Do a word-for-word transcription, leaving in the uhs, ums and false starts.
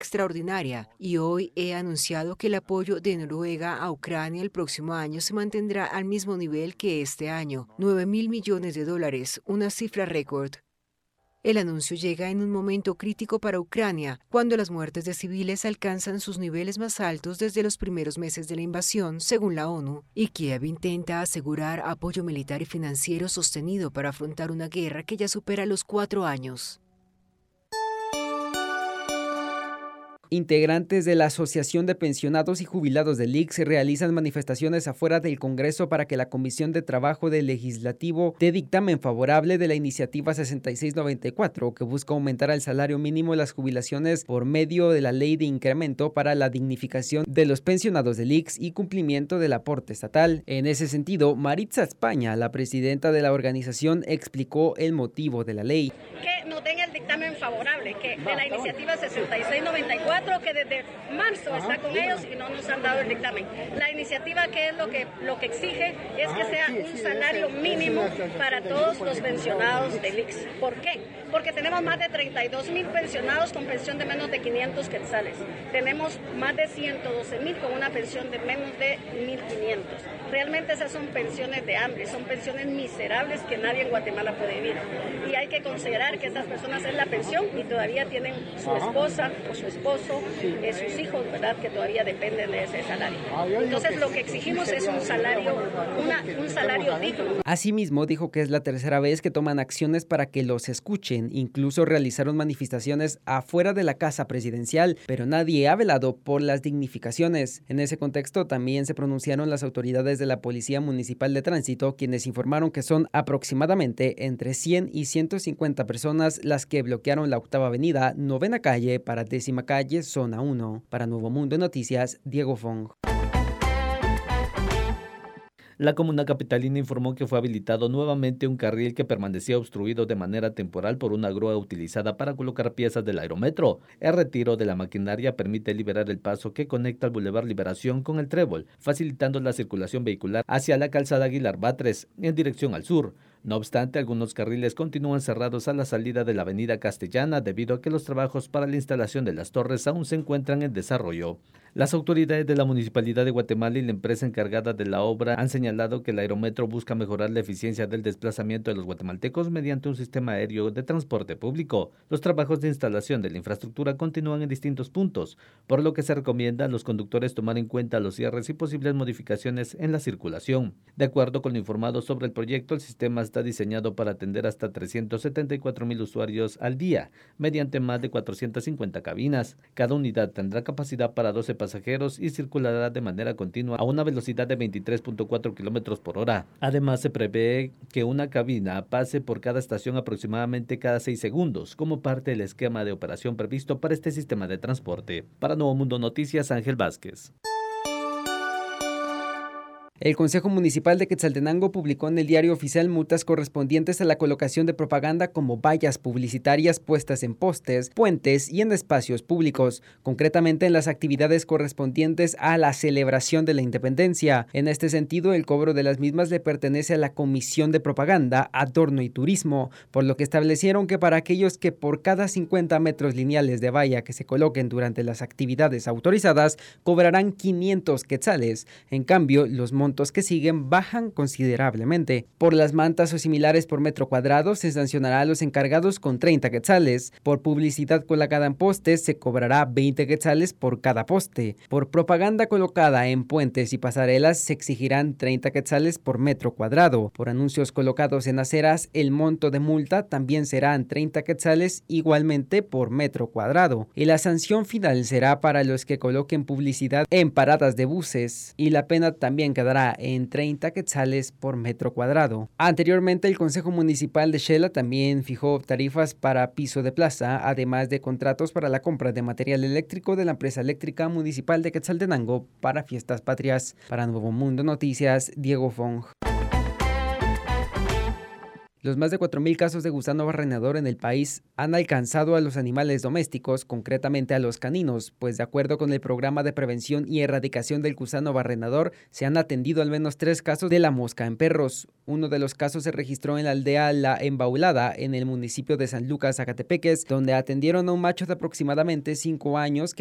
extraordinaria y hoy he anunciado que el apoyo de Noruega a Ucrania el próximo año se mantendrá al mismo nivel que este año, nueve mil millones de dólares, una cifra récord. El anuncio llega en un momento crítico para Ucrania, cuando las muertes de civiles alcanzan sus niveles más altos desde los primeros meses de la invasión, según la ONU, y Kiev intenta asegurar apoyo militar y financiero sostenido para afrontar una guerra que ya supera los cuatro años. Integrantes de la Asociación de Pensionados y Jubilados del I C S realizan manifestaciones afuera del Congreso para que la Comisión de Trabajo del Legislativo dé dictamen favorable de la iniciativa sesenta y seis noventa y cuatro, que busca aumentar al salario mínimo las jubilaciones por medio de la Ley de Incremento para la Dignificación de los Pensionados del I C S y cumplimiento del aporte estatal. En ese sentido, Maritza España, la presidenta de la organización, explicó el motivo de la ley. Que nos den el dictamen favorable que de la iniciativa sesenta y seis noventa y cuatro, que desde marzo está con ellos y no nos han dado el dictamen. La iniciativa, que es lo que lo que exige, es que sea un salario mínimo para todos los pensionados del I C S. ¿Por qué? Porque tenemos más de treinta y dos mil pensionados con pensión de menos de quinientos quetzales. Tenemos más de ciento doce mil con una pensión de menos de mil quinientos. Realmente esas son pensiones de hambre, son pensiones miserables que nadie en Guatemala puede vivir. Y hay que considerar que estas personas es la pensión y todavía tienen su esposa o su esposo, eh, sus hijos, ¿verdad?, que todavía dependen de ese salario. Entonces lo que exigimos es un salario, una, un salario digno. Asimismo, dijo que es la tercera vez que toman acciones para que los escuchen. Incluso realizaron manifestaciones afuera de la Casa Presidencial, pero nadie ha velado por las dignificaciones. En ese contexto también se pronunciaron las autoridades de la Policía Municipal de Tránsito, quienes informaron que son aproximadamente entre cien y ciento cincuenta personas las que bloquearon la Octava Avenida, Novena Calle para Décima Calle, Zona uno. Para Nuevo Mundo Noticias, Diego Fong. La comuna capitalina informó que fue habilitado nuevamente un carril que permanecía obstruido de manera temporal por una grúa utilizada para colocar piezas del aerometro. El retiro de la maquinaria permite liberar el paso que conecta el Boulevard Liberación con el Trébol, facilitando la circulación vehicular hacia la calzada Aguilar Batres, en dirección al sur. No obstante, algunos carriles continúan cerrados a la salida de la avenida Castellana debido a que los trabajos para la instalación de las torres aún se encuentran en desarrollo. Las autoridades de la Municipalidad de Guatemala y la empresa encargada de la obra han señalado que el aerometro busca mejorar la eficiencia del desplazamiento de los guatemaltecos mediante un sistema aéreo de transporte público. Los trabajos de instalación de la infraestructura continúan en distintos puntos, por lo que se recomienda a los conductores tomar en cuenta los cierres y posibles modificaciones en la circulación. De acuerdo con lo informado sobre el proyecto, el sistema está diseñado para atender hasta trescientos setenta y cuatro mil usuarios al día, mediante más de cuatrocientas cincuenta cabinas. Cada unidad tendrá capacidad para doce pasajeros y circulará de manera continua a una velocidad de veintitrés punto cuatro kilómetros por hora. Además, se prevé que una cabina pase por cada estación aproximadamente cada seis segundos, como parte del esquema de operación previsto para este sistema de transporte. Para Nuevo Mundo Noticias, Ángel Vázquez. El Consejo Municipal de Quetzaltenango publicó en el Diario Oficial multas correspondientes a la colocación de propaganda como vallas publicitarias puestas en postes, puentes y en espacios públicos, concretamente en las actividades correspondientes a la celebración de la independencia. En este sentido, el cobro de las mismas le pertenece a la Comisión de Propaganda, Adorno y Turismo, por lo que establecieron que para aquellos que por cada cincuenta metros lineales de valla que se coloquen durante las actividades autorizadas, cobrarán quinientos quetzales. En cambio, los montos que siguen bajan considerablemente. Por las mantas o similares por metro cuadrado se sancionará a los encargados con treinta quetzales. Por publicidad colocada en postes se cobrará veinte quetzales por cada poste. Por propaganda colocada en puentes y pasarelas se exigirán treinta quetzales por metro cuadrado. Por anuncios colocados en aceras, el monto de multa también serán treinta quetzales igualmente por metro cuadrado. Y la sanción final será para los que coloquen publicidad en paradas de buses. Y la pena también quedará en treinta quetzales por metro cuadrado. Anteriormente, el Consejo Municipal de Xela también fijó tarifas para piso de plaza, además de contratos para la compra de material eléctrico de la empresa eléctrica municipal de Quetzaltenango para fiestas patrias. Para Nuevo Mundo Noticias, Diego Fong. Los más de cuatro mil casos de gusano barrenador en el país han alcanzado a los animales domésticos, concretamente a los caninos, pues de acuerdo con el Programa de Prevención y Erradicación del Gusano Barrenador, se han atendido al menos tres casos de la mosca en perros. Uno de los casos se registró en la aldea La Embaulada, en el municipio de San Lucas, Zacatepeques, donde atendieron a un macho de aproximadamente cinco años que